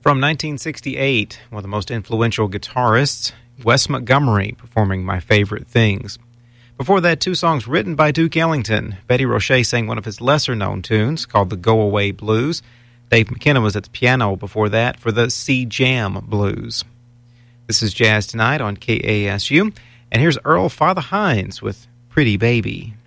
From 1968, one of the most influential guitarists, Wes Montgomery, performing My Favorite Things. Before that, two songs written by Duke Ellington. Betty Roche sang one of his lesser-known tunes called the Go Away Blues. Dave McKenna was at the piano before that for the Sea Jam Blues. This is Jazz Tonight on KASU, and here's Earl Father Hines with Pretty Baby.